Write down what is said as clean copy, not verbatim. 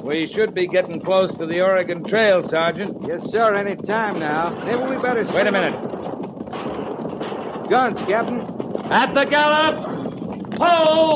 We should be getting close to the Oregon Trail, Sergeant. Yes, sir, any time now. Maybe we better... Wait a minute. Guns, Captain. At the gallop! Ho!